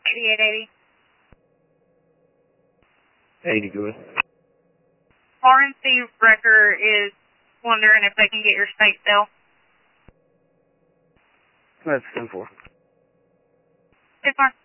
8880. 80 good. RNC Wrecker is wondering if they can get your state sale. That's 10-4. It's fine.